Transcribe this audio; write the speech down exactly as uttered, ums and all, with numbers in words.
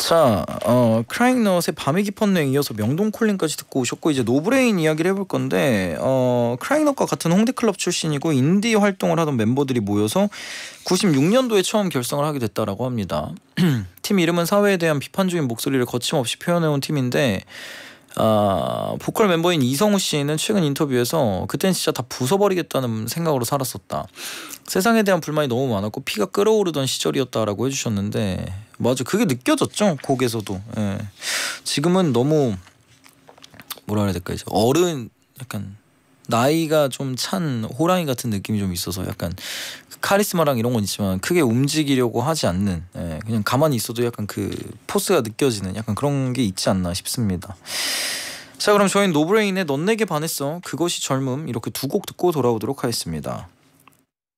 자, 어, 크라잉넛의 밤이 깊었네 이어서 명동콜린까지 듣고 오셨고, 이제 노브레인 이야기를 해볼 건데, 어, 크라잉넛과 같은 홍대클럽 출신이고 인디 활동을 하던 멤버들이 모여서 구십육 년도에 처음 결성을 하게 됐다라고 합니다. 팀 이름은 사회에 대한 비판적인 목소리를 거침없이 표현해온 팀인데, 아, 보컬 멤버인 이성우 씨는 최근 인터뷰에서 그땐 진짜 다 부숴버리겠다는 생각으로 살았었다. 세상에 대한 불만이 너무 많았고 피가 끓어오르던 시절이었다라고 해주셨는데, 맞아, 그게 느껴졌죠, 곡에서도. 예. 지금은 너무 뭐라 해야 될까, 이제 어른, 약간 나이가 좀 찬 호랑이 같은 느낌이 좀 있어서 약간 카리스마랑 이런 건 있지만 크게 움직이려고 하지 않는, 예, 그냥 가만히 있어도 약간 그 포스가 느껴지는 약간 그런 게 있지 않나 싶습니다. 자, 그럼 저희는 노브레인의 넌 내게 반했어, 그것이 젊음, 이렇게 두 곡 듣고 돌아오도록 하겠습니다.